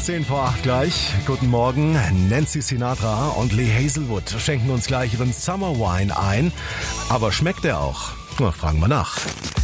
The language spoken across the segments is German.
10 vor 8 gleich. Guten Morgen. Nancy Sinatra und Lee Hazelwood schenken uns gleich ihren Summer Wine ein. Aber schmeckt er auch? Na, fragen wir nach.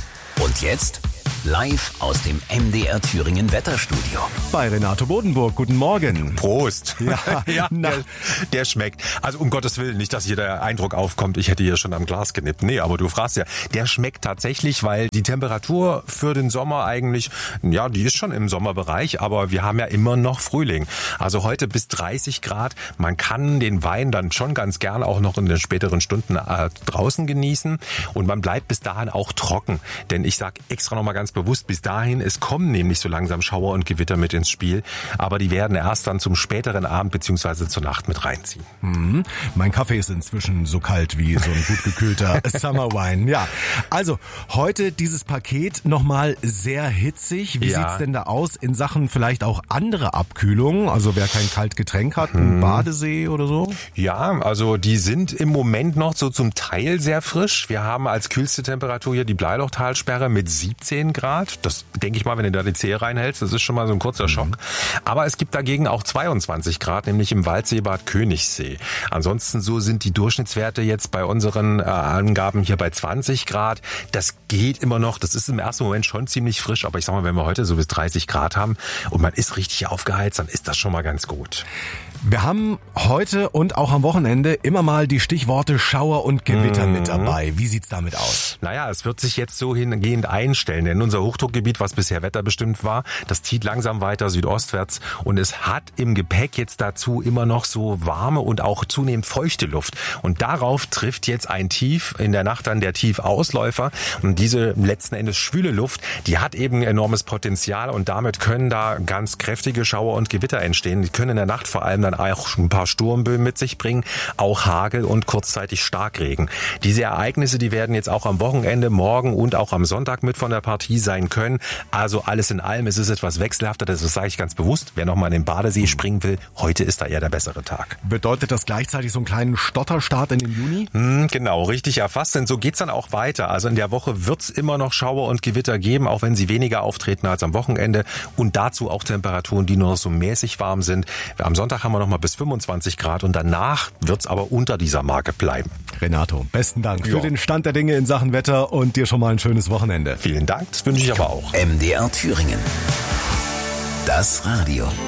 Und jetzt live aus dem MDR Thüringen Wetterstudio. Bei Renato Bodenburg. Guten Morgen. Prost. Ja, der schmeckt. Also um Gottes Willen, nicht, dass hier der Eindruck aufkommt, ich hätte hier schon am Glas genippt. Nee, aber du fragst ja, der schmeckt tatsächlich, weil die Temperatur für den Sommer eigentlich, ja, die ist schon im Sommerbereich, aber wir haben ja immer noch Frühling. Also heute bis 30 Grad. Man kann den Wein dann schon ganz gern auch noch in den späteren Stunden draußen genießen und man bleibt bis dahin auch trocken. Denn ich sag extra nochmal ganz bewusst bis dahin, es kommen nämlich so langsam Schauer und Gewitter mit ins Spiel, aber die werden erst dann zum späteren Abend bzw. zur Nacht mit reinziehen. Mein Kaffee ist inzwischen so kalt wie so ein gut gekühlter Summer Wine. Ja, also heute dieses Paket nochmal sehr hitzig. Wie sieht's denn da aus in Sachen vielleicht auch andere Abkühlungen? Also wer kein Kaltgetränk hat, ein Badesee oder so? Ja, also die sind im Moment noch so zum Teil sehr frisch. Wir haben als kühlste Temperatur hier die Bleilochtalsperre mit 17 Grad. Das denke ich mal, wenn du da die Zehe reinhältst, das ist schon mal so ein kurzer Schock. Aber es gibt dagegen auch 22 Grad, nämlich im Waldseebad Königssee. Ansonsten so sind die Durchschnittswerte jetzt bei unseren Angaben hier bei 20 Grad. Das geht immer noch. Das ist im ersten Moment schon ziemlich frisch. Aber ich sag mal, wenn wir heute so bis 30 Grad haben und man ist richtig aufgeheizt, dann ist das schon mal ganz gut. Wir haben heute und auch am Wochenende immer mal die Stichworte Schauer und Gewitter mit dabei. Wie sieht's damit aus? Naja, es wird sich jetzt so hingehend einstellen, denn unser Hochdruckgebiet, was bisher wetterbestimmt war, das zieht langsam weiter südostwärts und es hat im Gepäck jetzt dazu immer noch so warme und auch zunehmend feuchte Luft. Und darauf trifft jetzt ein Tief, in der Nacht dann der Tiefausläufer und diese letzten Endes schwüle Luft, die hat eben enormes Potenzial und damit können da ganz kräftige Schauer und Gewitter entstehen. Die können in der Nacht vor allem dann auch ein paar Sturmböen mit sich bringen, auch Hagel und kurzzeitig Starkregen. Diese Ereignisse, die werden jetzt auch am Wochenende, morgen und auch am Sonntag mit von der Partie sein können. Also alles in allem, es ist etwas wechselhafter, das sage ich ganz bewusst. Wer nochmal in den Badesee springen will, heute ist da eher der bessere Tag. Bedeutet das gleichzeitig so einen kleinen Stotterstart in den Juni? Genau, richtig erfasst, denn so geht's dann auch weiter. Also in der Woche wird's immer noch Schauer und Gewitter geben, auch wenn sie weniger auftreten als am Wochenende und dazu auch Temperaturen, die nur noch so mäßig warm sind. Am Sonntag haben wir noch mal bis 25 Grad und danach wird's aber unter dieser Marke bleiben. Renato, besten Dank für den Stand der Dinge in Sachen Wetter und dir schon mal ein schönes Wochenende. Vielen Dank, das wünsche ich aber auch. MDR Thüringen. Das Radio.